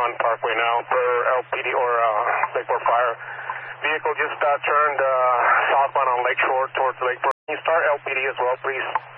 Parkway now per LPD or Lakeport Fire. Vehicle just turned southbound on Lakeshore towards Lakeport. Can you start LPD as well, please?